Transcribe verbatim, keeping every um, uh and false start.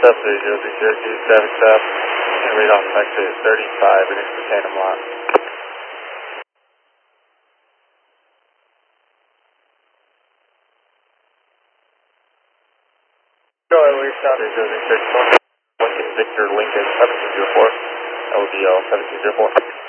Step three zero three Syracuse, traffic stop, and read off exit thirty-five, and it's the tandem lot. Go ahead, we're stop three zero three Syracuse, Lincoln Victor Lincoln seventeen zero four, L D L seventeen zero four.